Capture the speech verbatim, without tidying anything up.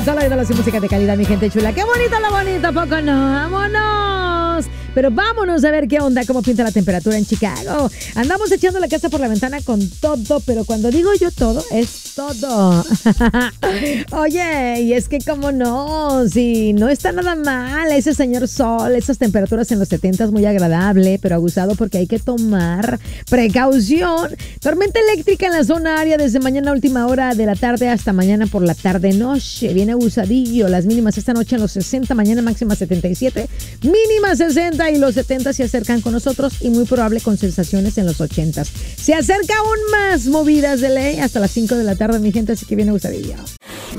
Solo de la música de calidad, mi gente chula. ¡Qué bonita la bonita! ¿Poco no? ¡Vámonos! Pero vámonos a ver qué onda, cómo pinta la temperatura en Chicago. Andamos echando la casa por la ventana con todo, pero cuando digo yo todo, es todo. Oye, y es que cómo no, si no está nada mal ese señor sol, esas temperaturas en los setenta muy agradable, pero abusado porque hay que tomar precaución. Tormenta eléctrica en la zona área desde mañana a última hora de la tarde hasta mañana por la tarde-noche. Viene abusadillo. Las mínimas esta noche en los sesenta, mañana máxima setenta y siete, mínima sesenta y los setenta se acercan con nosotros y muy probable con sensaciones en los ochenta. Se acerca aún más movidas de ley hasta las cinco de la tarde, mi gente, así que viene abusadillo.